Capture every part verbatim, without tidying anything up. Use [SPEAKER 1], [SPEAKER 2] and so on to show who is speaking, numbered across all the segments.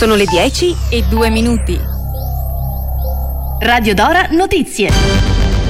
[SPEAKER 1] Sono le dieci e due minuti. Radio Dora Notizie.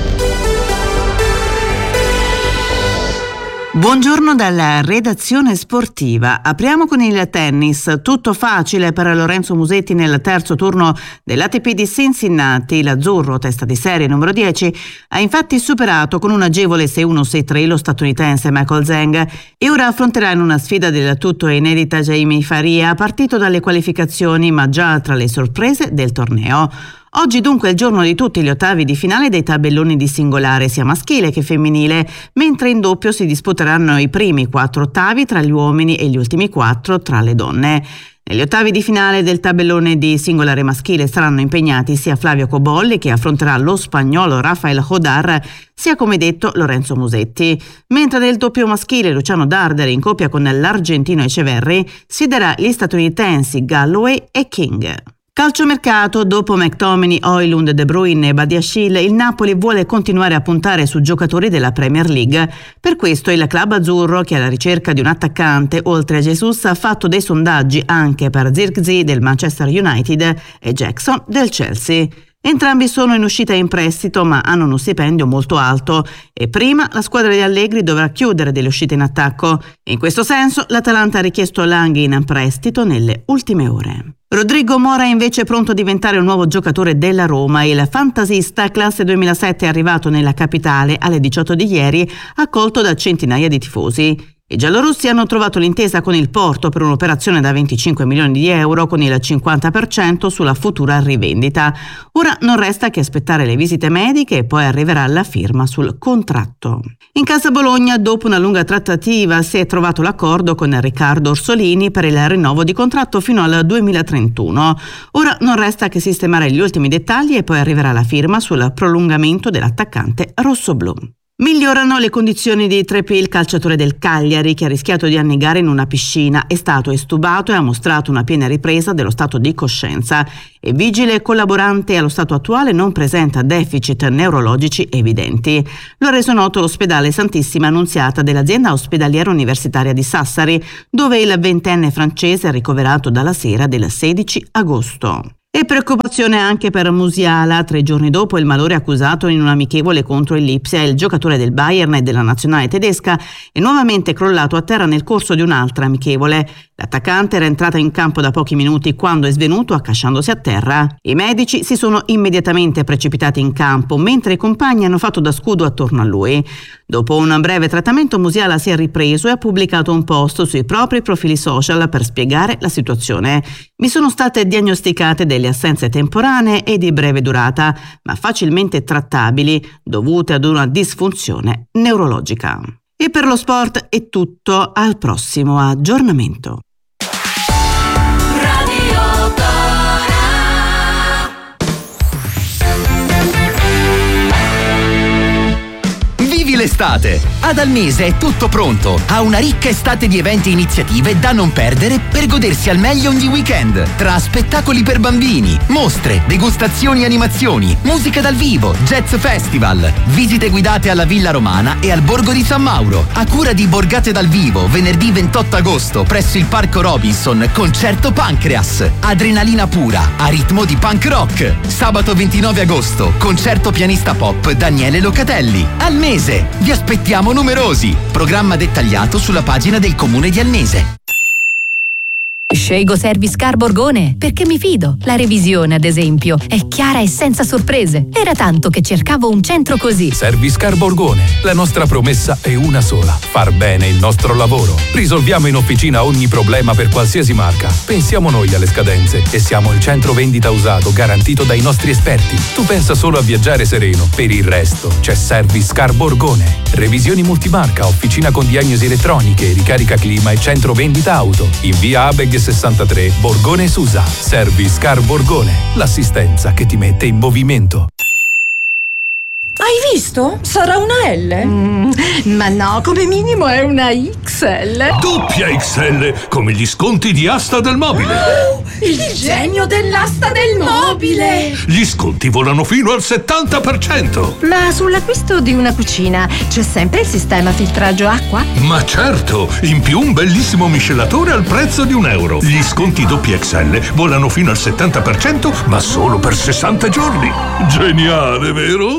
[SPEAKER 2] Buongiorno dalla redazione sportiva. Apriamo con il tennis. Tutto facile per Lorenzo Musetti nel terzo turno dell'A T P di Cincinnati. L'azzurro, testa di serie numero dieci, ha infatti superato con un agevole sei uno sei tre lo statunitense Michael Zhang e ora affronterà in una sfida del tutto inedita Jamie Faria, partito dalle qualificazioni ma già tra le sorprese del torneo. Oggi dunque è il giorno di tutti gli ottavi di finale dei tabelloni di singolare sia maschile che femminile, mentre in doppio si disputeranno i primi quattro ottavi tra gli uomini e gli ultimi quattro tra le donne. Negli ottavi di finale del tabellone di singolare maschile saranno impegnati sia Flavio Cobolli, che affronterà lo spagnolo Rafael Hodar, sia come detto Lorenzo Musetti. Mentre nel doppio maschile Luciano Darder in coppia con l'argentino Echeverri sfiderà gli statunitensi Galloway e King. Calciomercato. Dopo McTominay, Højlund, De Bruyne e Badiashile, il Napoli vuole continuare a puntare su giocatori della Premier League. Per questo il club azzurro, che è alla ricerca di un attaccante oltre a Jesus, ha fatto dei sondaggi anche per Zirkzee del Manchester United e Jackson del Chelsea. Entrambi sono in uscita in prestito ma hanno uno stipendio molto alto e prima la squadra di Allegri dovrà chiudere delle uscite in attacco. In questo senso l'Atalanta ha richiesto Langhi in prestito nelle ultime ore. Rodrigo Mora è invece pronto a diventare un nuovo giocatore della Roma. Il fantasista classe duemilasette è arrivato nella capitale alle diciotto di ieri, accolto da centinaia di tifosi. I giallorossi hanno trovato l'intesa con il Porto per un'operazione da venticinque milioni di euro con il cinquanta per cento sulla futura rivendita. Ora non resta che aspettare le visite mediche e poi arriverà la firma sul contratto. In casa Bologna, dopo una lunga trattativa, si è trovato l'accordo con Riccardo Orsolini per il rinnovo di contratto fino al duemilatrentuno. Ora non resta che sistemare gli ultimi dettagli e poi arriverà la firma sul prolungamento dell'attaccante rossoblu. Migliorano le condizioni di Treppi, il calciatore del Cagliari, che ha rischiato di annegare in una piscina. È stato estubato e ha mostrato una piena ripresa dello stato di coscienza. E vigile collaborante allo stato attuale non presenta deficit neurologici evidenti. Lo ha reso noto l'ospedale Santissima Annunziata dell'azienda ospedaliera universitaria di Sassari, dove il ventenne francese è ricoverato dalla sera del sedici agosto. E preoccupazione anche per Musiala. Tre giorni dopo il malore accusato in un amichevole contro il Lipsia, il giocatore del Bayern e della nazionale tedesca è nuovamente crollato a terra nel corso di un'altra amichevole. L'attaccante era entrato in campo da pochi minuti quando è svenuto accasciandosi a terra. I medici si sono immediatamente precipitati in campo, mentre i compagni hanno fatto da scudo attorno a lui. Dopo un breve trattamento Musiala si è ripreso e ha pubblicato un post sui propri profili social per spiegare la situazione. Mi sono state diagnosticate delle assenze temporanee e di breve durata, ma facilmente trattabili, dovute ad una disfunzione neurologica. E per lo sport è tutto, al prossimo aggiornamento.
[SPEAKER 3] L'estate. Ad Almese è tutto pronto. Ha una ricca estate di eventi e iniziative da non perdere per godersi al meglio ogni weekend. Tra spettacoli per bambini, mostre, degustazioni e animazioni, musica dal vivo, jazz festival, visite guidate alla Villa Romana e al Borgo di San Mauro. A cura di Borgate dal vivo, venerdì ventotto agosto presso il Parco Robinson, concerto Pancreas. Adrenalina pura, a ritmo di punk rock. Sabato ventinove agosto, concerto pianista pop Daniele Locatelli. Almese. Vi aspettiamo numerosi. Programma dettagliato sulla pagina del Comune di Almese.
[SPEAKER 4] Scelgo Service Car Borgone perché mi fido. La revisione, ad esempio, è chiara e senza sorprese. Era tanto che cercavo un centro così.
[SPEAKER 5] Service Car Borgone. La nostra promessa è una sola: far bene il nostro lavoro. Risolviamo in officina ogni problema per qualsiasi marca. Pensiamo noi alle scadenze e siamo il centro vendita usato garantito dai nostri esperti. Tu pensa solo a viaggiare sereno. Per il resto c'è Service Car Borgone. Revisioni multimarca, officina con diagnosi elettroniche, ricarica clima e centro vendita auto. In via Abeg sessantatré, Borgone Susa. Service Car Borgone, l'assistenza che ti mette in movimento.
[SPEAKER 1] Hai visto? Sarà una L.
[SPEAKER 6] Mm, ma no, come minimo è una X L.
[SPEAKER 7] Doppia X L, come gli sconti di Asta del Mobile.
[SPEAKER 1] Oh, il genio dell'asta del mobile.
[SPEAKER 7] Gli sconti volano fino al settanta per cento.
[SPEAKER 6] Ma sull'acquisto di una cucina c'è sempre il sistema filtraggio acqua?
[SPEAKER 7] Ma certo, in più un bellissimo miscelatore al prezzo di un euro. Gli sconti doppia X L volano fino al settanta per cento, ma solo per sessanta giorni. Geniale, vero?